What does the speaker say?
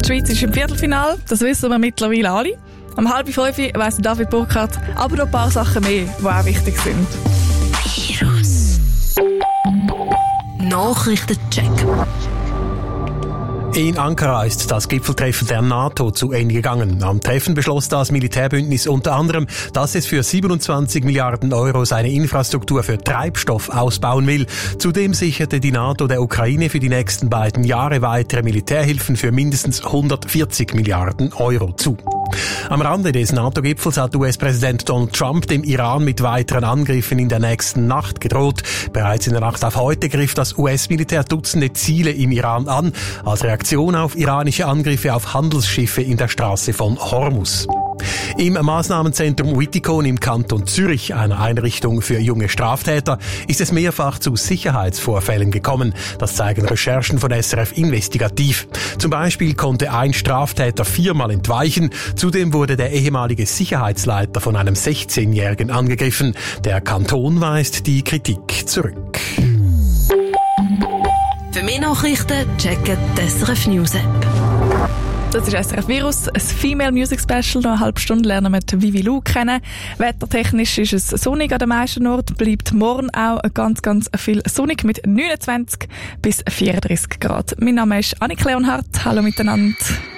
Die Schweiz ist im Viertelfinale, das wissen wir mittlerweile alle. Um 4:30 weiss David Burkhardt aber noch ein paar Sachen mehr, die auch wichtig sind. Virus Nachrichtencheck. In Ankara ist das Gipfeltreffen der NATO zu Ende gegangen. Am Treffen beschloss das Militärbündnis unter anderem, dass es für 27 Milliarden Euro seine Infrastruktur für Treibstoff ausbauen will. Zudem sicherte die NATO der Ukraine für die nächsten beiden Jahre weitere Militärhilfen für mindestens 140 Milliarden Euro zu. Am Rande des NATO-Gipfels hat US-Präsident Donald Trump dem Iran mit weiteren Angriffen in der nächsten Nacht gedroht. Bereits in der Nacht auf heute griff das US-Militär Dutzende Ziele im Iran an, als Reaktion auf iranische Angriffe auf Handelsschiffe in der Straße von Hormuz. Im Maßnahmenzentrum Wittikon im Kanton Zürich, einer Einrichtung für junge Straftäter, ist es mehrfach zu Sicherheitsvorfällen gekommen. Das zeigen Recherchen von SRF Investigativ. Zum Beispiel konnte ein Straftäter 4-mal entweichen. Zudem wurde der ehemalige Sicherheitsleiter von einem 16-Jährigen angegriffen. Der Kanton weist die Kritik zurück. Für mehr Nachrichten checken die SRF News App. Das ist SRF Virus, ein Female Music Special. Noch eine halbe Stunde lernen wir die Vivi Lou kennen. Wettertechnisch ist es sonnig an den meisten Orten, bleibt morgen auch ganz viel sonnig mit 29 bis 34 Grad. Mein Name ist Annik Leonhardt. Hallo miteinander.